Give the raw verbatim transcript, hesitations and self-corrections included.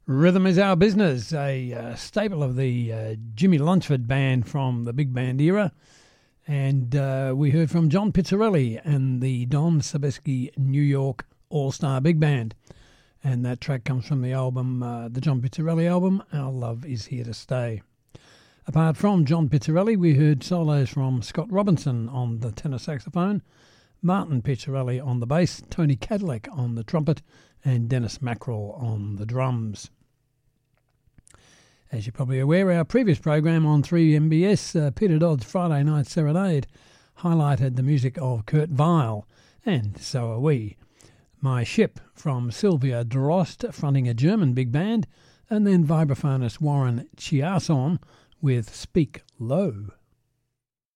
Rhythm is Our Business, a uh, staple of the uh, Jimmy Lunceford band from the big band era. And uh, we heard from John Pizzarelli and the Don Sebesky New York All-Star Big Band. And that track comes from the album, uh, the John Pizzarelli album, Our Love Is Here to Stay. Apart from John Pizzarelli, we heard solos from Scott Robinson on the tenor saxophone, Martin Pizzarelli on the bass, Tony Cadillac on the trumpet, and Dennis Mackerel on the drums. As you're probably aware, our previous program on three M B S, uh, Peter Dodd's Friday Night Serenade, highlighted the music of Kurt Weill, and so are we. My Ship from Sylvia Drost, fronting a German big band, and then vibraphonist Warren Chiasson with Speak Low.